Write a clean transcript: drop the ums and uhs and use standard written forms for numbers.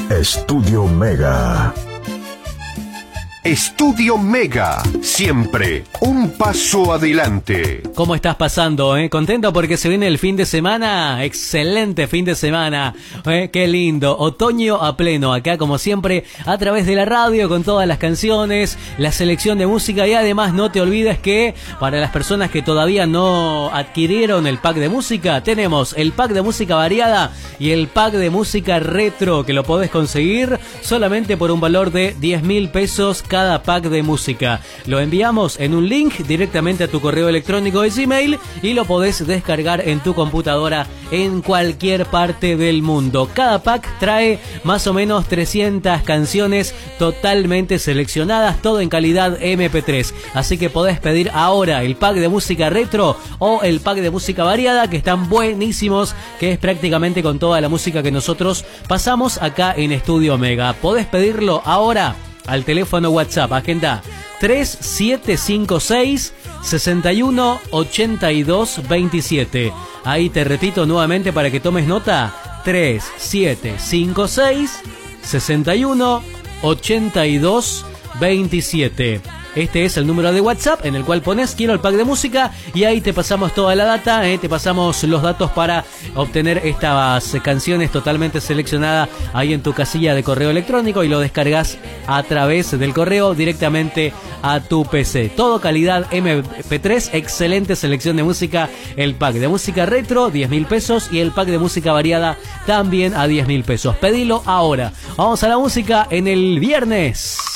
Estudio Mega. Estudio Mega, siempre un paso adelante. ¿Cómo estás pasando? ¿Contento porque se viene el fin de semana? Excelente fin de semana. Qué lindo. Otoño a pleno. Acá, como siempre, a través de la radio, con todas las canciones, la selección de música. Y además, no te olvides que para las personas que todavía no adquirieron el pack de música, tenemos el pack de música variada y el pack de música retro, que lo podés conseguir solamente por un valor de 10.000 pesos cada pack de música. Lo enviamos en un link directamente a tu correo electrónico de Gmail y lo podés descargar en tu computadora en cualquier parte del mundo. Cada pack trae más o menos 300 canciones totalmente seleccionadas, todo en calidad MP3. Así que podés pedir ahora el pack de música retro o el pack de música variada, que están buenísimos, que es prácticamente con toda la música que nosotros pasamos acá en Estudio Mega. Podés pedirlo ahora al teléfono WhatsApp, agenda 3756 61 82 27. Ahí te repito nuevamente para que tomes nota: 3756 61 82 27. Este es el número de WhatsApp en el cual pones quiero el pack de música y ahí te pasamos toda la data, te pasamos los datos para obtener estas canciones totalmente seleccionadas ahí en tu casilla de correo electrónico y lo descargas a través del correo directamente a tu PC. Todo calidad MP3, excelente selección de música. El pack de música retro, 10.000 pesos, y el pack de música variada también a 10.000 pesos. Pedilo ahora. Vamos a la música en el viernes.